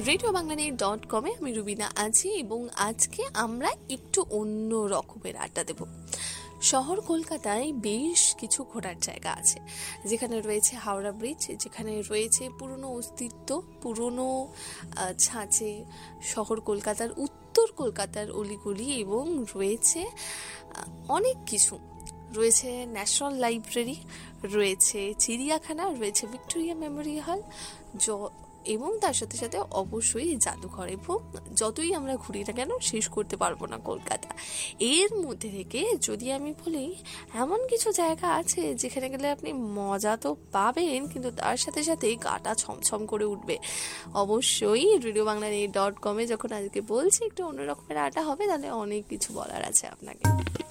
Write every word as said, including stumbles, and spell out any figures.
Radio বাংলানির dot কমে আমি রুবিনা আছি এবং আজকে আমরা একটু অন্য রকমের আড্ডা দেব। শহর কলকাতায় বেশ কিছু ঘোরার জায়গা আছে, যেখানে রয়েছে হাওড়া ব্রিজ, যেখানে রয়েছে পুরনো অস্তিত্ব, পুরনো ছাঁচে শহর কলকাতার, উত্তর কলকাতার অলিগলি, এবং রয়েছে অনেক কিছু। রয়েছে ন্যাশনাল লাইব্রেরি, রয়েছে চিড়িয়াখানা, রয়েছে ভিক্টোরিয়া মেমোরিয়াল হল, এবং তার সাথে সাথে অবশ্যই জাদুঘর। এবং যতই আমরা ঘুরি না কেন শেষ করতে পারবো না কলকাতা। এর মধ্যে থেকে যদি আমি বলি, এমন কিছু জায়গা আছে যেখানে গেলে আপনি মজা তো পাবেন, কিন্তু তার সাথে সাথে গাটা ছমছম করে উঠবে। অবশ্যই রেডিও বাংলানির ডট কমে যখন আজকে বলছি একটু অন্যরকমের আড্ডা হবে, তাহলে অনেক কিছু বলার আছে আপনাকে।